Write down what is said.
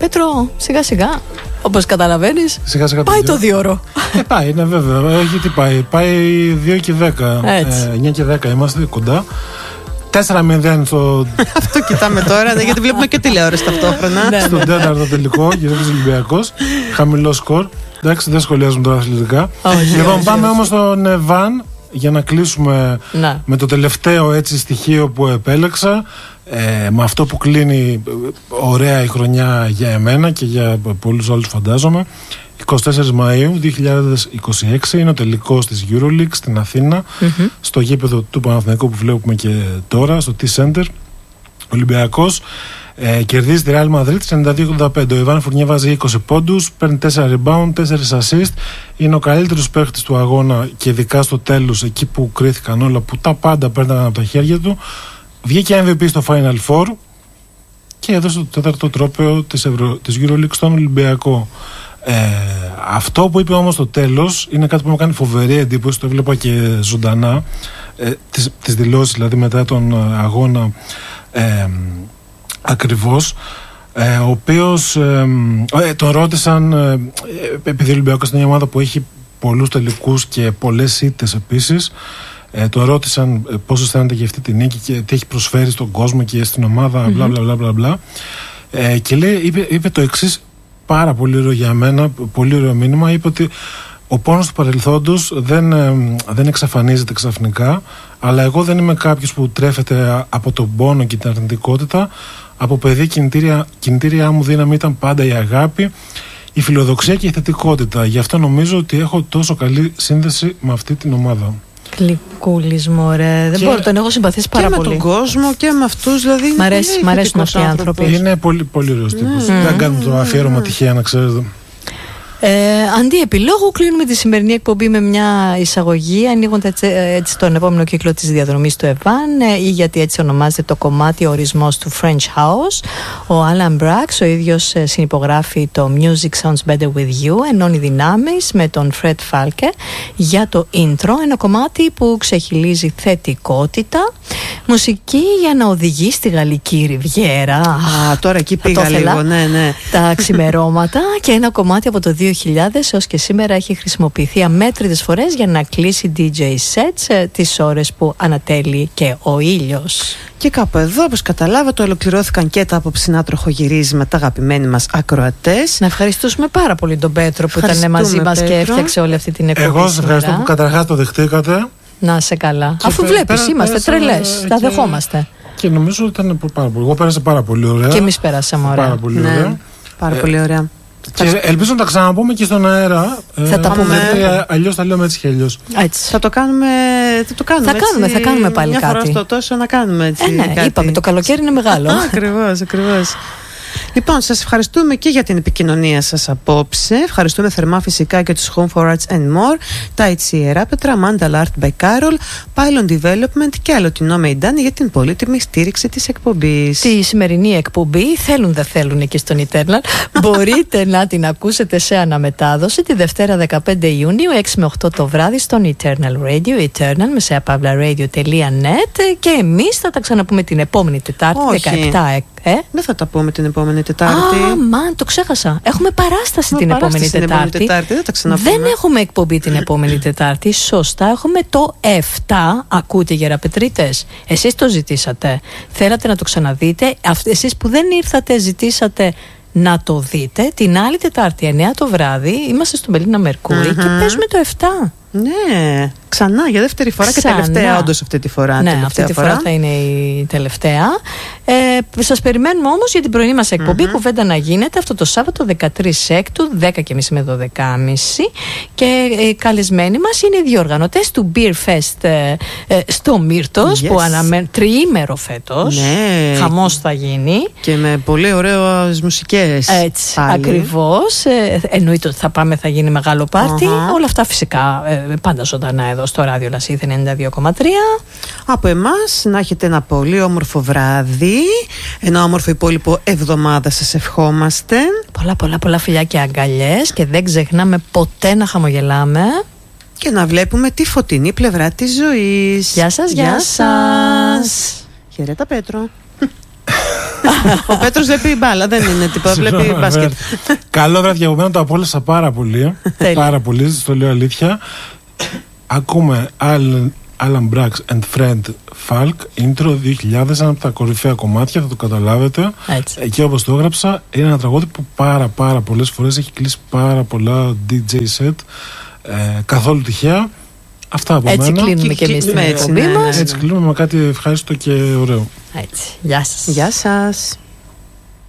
Πέτρο, σιγά σιγά. Όπως καταλαβαίνεις, σιγά πάει το 2ωρο. Πάει, είναι βέβαια. Όχι, τι πάει. Πάει 2 και 10. 9 και 10 είμαστε κοντά. 4-0 στο. Αυτό κοιτάμε τώρα, γιατί βλέπουμε και τηλεόραση ταυτόχρονα. Στον τέταρτο τελικό, Κυριάκος Ολυμπιακός. Χαμηλό σκορ. Εντάξει, δεν σχολιάζουμε τώρα αθλητικά. Λοιπόν, πάμε όμως στον Βαν για να κλείσουμε με το τελευταίο έτσι στοιχείο που επέλεξα. Με αυτό που κλείνει ωραία η χρονιά για εμένα και για πολλούς άλλους φαντάζομαι. 24 Μαΐου 2026 είναι ο τελικός της EuroLeague στην Αθήνα, στο γήπεδο του Παναθηναϊκού που βλέπουμε και τώρα, στο T-Center. Ο Ολυμπιακός κερδίζει τη Real Madrid 92-85. Ο Ιβάν Φουρνιέ βάζει 20 πόντους, παίρνει 4 rebound, 4 assist. Είναι ο καλύτερος παίκτης του αγώνα και ειδικά στο τέλος, εκεί που κρίθηκαν όλα, που τα πάντα παίρναν από τα χέρια του. Βγήκε MVP στο Final Four και έδωσε το τέταρτο τρόπαιο της EuroLeague στον Ολυμπιακό. Αυτό που είπε όμως στο τέλος είναι κάτι που μου κάνει φοβερή εντύπωση, το έβλεπα και ζωντανά, τις δηλώσεις δηλαδή μετά τον αγώνα ακριβώς, ο οποίος τον ρώτησαν, επειδή ο Ολυμπιακός είναι μια ομάδα που έχει πολλούς τελικούς και πολλές ήττες επίσης, τον ρώτησαν πώς αισθάνεται για αυτή τη νίκη και τι έχει προσφέρει στον κόσμο και στην ομάδα, μπλα μπλα μπλα μπλα. Και είπε το εξής πάρα πολύ ωραίο για μένα, πολύ ωραίο μήνυμα. Είπε ότι ο πόνος του παρελθόντος δεν εξαφανίζεται ξαφνικά, αλλά εγώ δεν είμαι κάποιος που τρέφεται από τον πόνο και την αρνητικότητα. Από παιδί κινητήριά μου δύναμη ήταν πάντα η αγάπη, η φιλοδοξία και η θετικότητα. Γι' αυτό νομίζω ότι έχω τόσο καλή σύνδεση με αυτή την ομάδα. Γλυκούλης μωρέ, δεν μπορώ, τον έχω συμπαθήσει πάρα πολύ. Και με τον κόσμο και με αυτούς, δηλαδή. Μ' αρέσουν αυτοί οι άνθρωποι. Είναι πολύ, πολύ ωραίος τύπος. Δεν κάνουμε το αφιέρωμα τυχαία, να ξέρετε. Αντί επιλόγου, κλείνουμε τη σημερινή εκπομπή με μια εισαγωγή, ανοίγοντας έτσι τον επόμενο κύκλο της διαδρομής του ΕΒΑΝ, ή γιατί έτσι ονομάζεται το κομμάτι, ο ορισμός του French House. Ο Alan Brax ο ίδιος συνυπογράφει το Music Sounds Better With You, ενώνει δυνάμεις με τον Fred Falke για το intro, ένα κομμάτι που ξεχυλίζει θετικότητα, μουσική για να οδηγεί στη Γαλλική Ριβιέρα. Τώρα εκεί πήγα λίγο, ναι. Τα ξημερώματα, και ένα κομμάτι από το 2000 έως και σήμερα έχει χρησιμοποιηθεί αμέτρητες φορές για να κλείσει DJ sets τις ώρες που ανατέλει και ο ήλιος. Και κάπου εδώ, όπως καταλάβατε, ολοκληρώθηκαν και τα απόψινά τροχογυρίσματα, αγαπημένοι μας ακροατές. Να ευχαριστήσουμε πάρα πολύ τον Πέτρο που ήταν μαζί μας και έφτιαξε όλη αυτή την εκπομπή. Εγώ σας ευχαριστώ που καταρχάς το δεχτήκατε. Να σε καλά. Αφού βλέπεις, είμαστε τρελές, τα δεχόμαστε. Και νομίζω ότι ήταν πάρα πολύ. Εγώ πέρασα πάρα πολύ ωραία. Και εμείς πέρασαμε ωραία. Πάρα πολύ ωραία. Πάρα πολύ ωραία. Και ελπίζω να τα ξαναπούμε και στον αέρα. Θα τα πούμε. Αλλιώς τα λέμε έτσι και αλλιώς. Θα το κάνουμε. Θα κάνουμε πάλι μια κάτι. Φορά στο τόσο να κάνουμε έτσι. Ναι, είπαμε, το καλοκαίρι είναι μεγάλο. Ακριβώς. Λοιπόν, σας ευχαριστούμε και για την επικοινωνία σας απόψε. Ευχαριστούμε θερμά φυσικά και τους Home for Arts and More, τα Ιτσί Εράπετρα, Mandal Art by Carol, Pylon Development και Αλωτινό Μεϊντάνι για την πολύτιμη στήριξη της εκπομπής. Τη σημερινή εκπομπή, θέλουν δεν θέλουν και στον Eternal, μπορείτε να την ακούσετε σε αναμετάδοση τη Δευτέρα 15 Ιουνίου 6 με 8 το βράδυ στον Eternal Radio, Eternal με seapavlaradio.net, και εμείς θα τα ξαναπούμε την επόμενη Τετάρτη. Όχι. 17. Δεν θα τα πούμε την επόμενη Τετάρτη. Το ξέχασα. Έχουμε παράσταση την επόμενη Τετάρτη. Δεν τα ξαναπούμε. Δεν έχουμε εκπομπή την επόμενη Τετάρτη. Σωστά, έχουμε το 7. Ακούτε, γεραπετρίτες? Εσείς το ζητήσατε. Θέλατε να το ξαναδείτε. Εσείς που δεν ήρθατε, ζητήσατε να το δείτε. Την άλλη Τετάρτη, 9 το βράδυ, είμαστε στο Μπελίνα Μερκούρι και παίζουμε το 7. Ναι, ξανά για δεύτερη φορά και τελευταία, όντως αυτή τη φορά. Ναι, αυτή τη φορά θα είναι η τελευταία. Σας περιμένουμε όμως για την πρωινή μας εκπομπή Κουβέντα να γίνεται αυτό το Σάββατο 13 Έκτου, 10.30 με 12.30. Και καλεσμένοι μας είναι οι διοργανωτές του Beer Fest στο Μύρτος, που αναμένει τριήμερο φέτος. Ναι. Χαμός θα γίνει. Και με πολύ ωραίες μουσικές. Έτσι, ακριβώς. Εννοείται ότι θα γίνει μεγάλο πάρτι. Όλα αυτά φυσικά πάντα ζωντανά εδώ στο ράδιο Λασίθ 92,3. Από εμάς να έχετε ένα πολύ όμορφο βράδυ, ένα όμορφο υπόλοιπο εβδομάδα σας ευχόμαστε. Πολλά φιλιά και αγκαλιές, και δεν ξεχνάμε ποτέ να χαμογελάμε και να βλέπουμε τη φωτεινή πλευρά της ζωής. Γεια σας. Χαιρέτα Πέτρο. Ο Πέτρος βλέπει μπάλα, δεν είναι τίποτα, βλέπει μπάσκετ. Καλό βράδυ από μένα, το απόλαυσα πάρα πολύ. Πάρα πολύ, στο λέω αλήθεια. Ακούμε Alan Brax and Friend Falk Intro 2000, ένα από τα κορυφαία κομμάτια, θα το καταλάβετε. Έτσι. Και όπως το έγραψα, είναι ένα τραγούδι που πάρα πολλές φορές έχει κλείσει πάρα πολλά DJ set, καθόλου τυχαία. Αυτά από έτσι μένα. Κλείνουμε και εμείς την εκπομπή μας. Έτσι κλείνουμε με κάτι ευχάριστο και ωραίο. Έτσι. Γεια σας. Γεια σας.